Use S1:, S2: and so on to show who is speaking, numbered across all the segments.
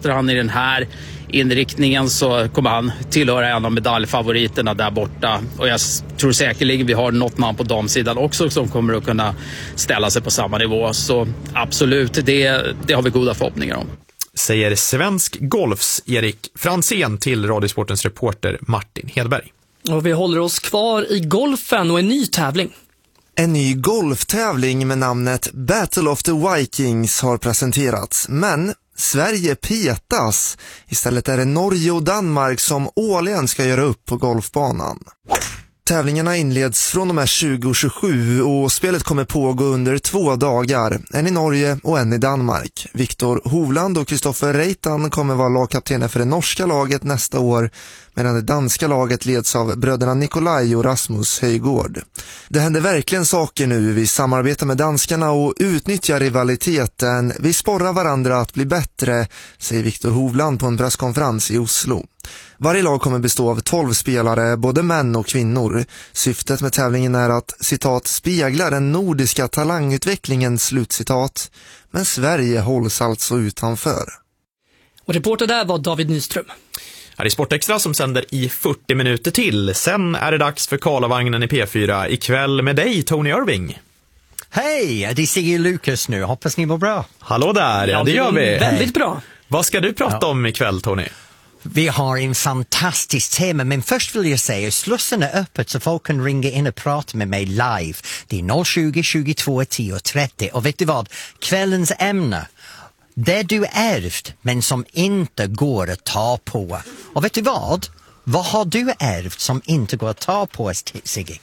S1: fortsätter han i den här inriktningen så kommer han tillhöra en av medaljfavoriterna där borta. Och jag tror säkerligen vi har något namn på damsidan också som kommer att kunna ställa sig på samma nivå. Så absolut, det har vi goda förhoppningar om.
S2: Säger svensk golfs Erik Fransén till Radiosportens reporter Martin Hedberg.
S3: Och vi håller oss kvar i golfen och en ny tävling.
S4: En ny golftävling med namnet Battle of the Vikings har presenterats, men Sverige petas. Istället är det Norge och Danmark som årligen ska göra upp på golfbanan. Tävlingarna inleds från och med 2027 och spelet kommer pågå under 2 dagar, en i Norge och en i Danmark. Viktor Hovland och Kristoffer Reitan kommer vara lagkaptener för det norska laget nästa år, medan det danska laget leds av bröderna Nikolaj och Rasmus Höjgård. Det händer verkligen saker nu, vi samarbetar med danskarna och utnyttjar rivaliteten. Vi sporrar varandra att bli bättre, säger Viktor Hovland på en presskonferens i Oslo. Varje lag kommer bestå av 12 spelare, både män och kvinnor. Syftet med tävlingen är att, citat, spegla den nordiska talangutvecklingen, slutcitat. Men Sverige hålls alltså utanför.
S3: Och reporter där var David Nyström.
S2: Här är Sportextra som sänder i 40 minuter till. Sen är det dags för Karlavagnen i P4. Ikväll med dig, Tony Irving.
S5: Hej, det är Sigge Lukas nu. Hoppas ni mår bra.
S2: Hallå där, ja, det gör vi.
S3: Väldigt bra.
S2: Vad ska du prata om ikväll, Tony?
S5: Vi har en fantastisk tema, men först vill jag säga Slussen är öppet så folk kan ringa in och prata med mig live. Det är 020 22 10 30. Och vet du vad? Kvällens ämne, det du ärvt men som inte går att ta på. Och vet du vad? Vad har du ärvt som inte går att ta på, Sigge?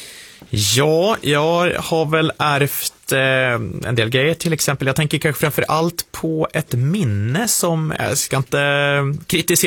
S2: Ja, jag har väl ärvt en del grejer, till exempel. Jag tänker kanske framför allt på ett minne som, jag ska inte kritisera